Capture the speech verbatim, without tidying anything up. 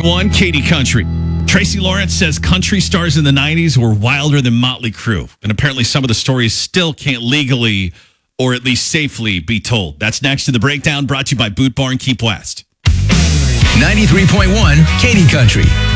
one, Katie Country. Tracy Lawrence says country stars in the nineties were wilder than Motley Crue. And apparently some of the stories still can't legally or at least safely be told. That's next in the breakdown, brought to you by Boot Barn Keep West. ninety-three point one, Katie Country.